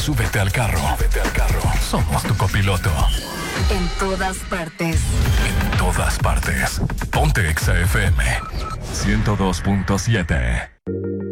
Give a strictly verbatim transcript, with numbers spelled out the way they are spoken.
Súbete al carro. Súbete al carro. Somos tu copiloto. En todas partes. En todas partes. Ponte Exa F M ciento dos punto siete.